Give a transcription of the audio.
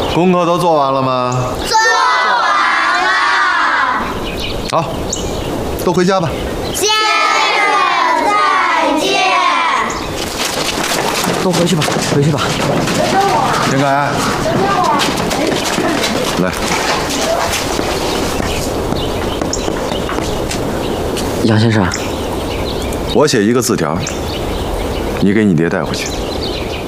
功课都做完了吗？ 做完了。 好，都回家吧。 先生再见。 都回去吧，回去吧。 田凯，来， 杨先生， 我写一个字条，你给你爹带回去。